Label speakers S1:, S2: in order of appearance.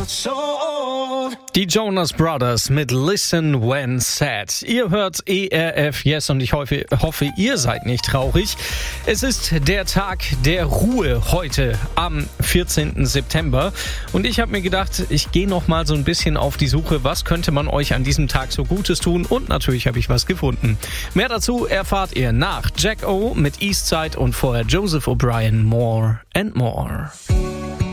S1: Die Jonas Brothers mit Listen When Sad. Ihr hört ERF Yes und ich hoffe, ihr seid nicht traurig. Es ist der Tag der Ruhe heute am 14. September und ich habe mir gedacht, ich gehe noch mal so ein bisschen auf die Suche, was könnte man euch an diesem Tag so Gutes tun, und natürlich habe ich was gefunden. Mehr dazu erfahrt ihr nach Jack O mit Eastside und vorher Joseph O'Brien, More and More.